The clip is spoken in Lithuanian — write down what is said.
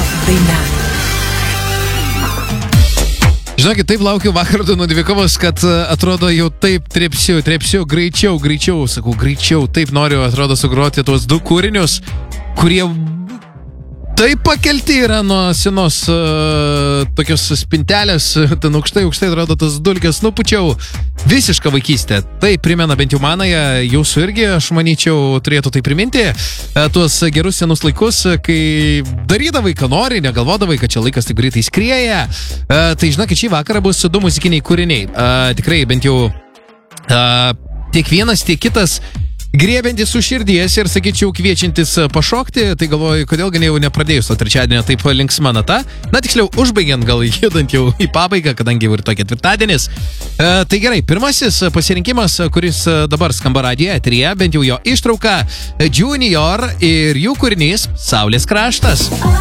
daina. Žinokit, taip laukiu vakar nuo dvikovos, kad atrodo jau taip trepsiu, greičiau, sakau, greičiau, taip noriu, atrodo, sugroti tuos du kūrinius, kurie taip pakelti yra nuo senos tokios spintelės, ten aukštai, atrodo, tas dulkės nupučiau, visišką vaikystę. Tai primena bent jau manąją, jūsų irgi, aš manyčiau, turėtų tai priminti, tuos gerus senus laikus, kai darydavai, ką nori, negalvodavai, kad čia laikas taip greitai skrieja. Tai žinokit, šį vakarą bus du muzikiniai kūriniai. Tikrai, bent jau tiek vienas, tiek kitas griebiantis už širdies ir, sakyčiau, kviečiantis pašokti, tai galvoju, kodėl jau nepradėjus to trečiadienio taip linksma nata. Na, tiksliau, užbaigiant, gal judant jau į pabaigą, kadangi jau ir to ketvirtadienis. Tai gerai, pirmasis pasirinkimas, kuris dabar skamba radijo eteryje, bent jau jo ištrauka, Junior ir jų kūrinys Saulės kraštas.